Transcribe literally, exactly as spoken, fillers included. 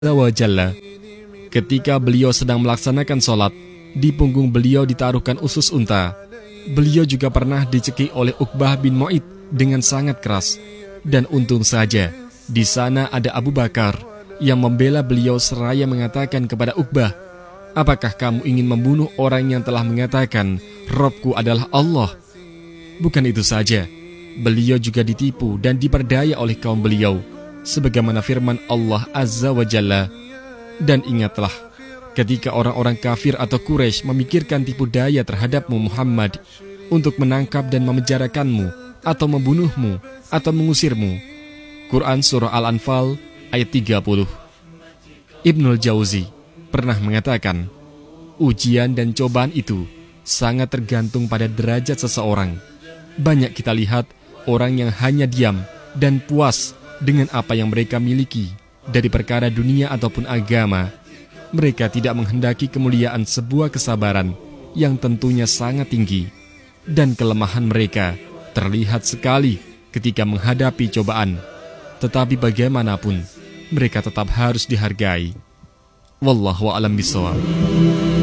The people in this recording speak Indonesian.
Azza wa Jalla. Ketika beliau sedang melaksanakan sholat, di punggung beliau ditaruhkan usus unta. Beliau juga pernah dicekik oleh Uqbah bin Mu'id dengan sangat keras. Dan untung saja, di sana ada Abu Bakar yang membela beliau seraya mengatakan kepada Uqbah, "Apakah kamu ingin membunuh orang yang telah mengatakan, Robku adalah Allah?" Bukan itu saja, beliau juga ditipu dan diperdaya oleh kaum beliau, sebagaimana firman Allah Azza wa Jalla. Dan ingatlah, ketika orang-orang kafir atau Quraisy memikirkan tipu daya terhadapmu Muhammad untuk menangkap dan memenjarakanmu, atau membunuhmu, atau mengusirmu. Quran Surah Al-Anfal ayat tiga puluh. Ibnul Jauzi pernah mengatakan, ujian dan cobaan itu sangat tergantung pada derajat seseorang. Banyak kita lihat orang yang hanya diam dan puas dengan apa yang mereka miliki dari perkara dunia ataupun agama. Mereka tidak menghendaki kemuliaan sebuah kesabaran yang tentunya sangat tinggi. Dan kelemahan mereka terlihat sekali ketika menghadapi cobaan. Tetapi bagaimanapun, mereka tetap harus dihargai. Wallahu a'lam bishawab.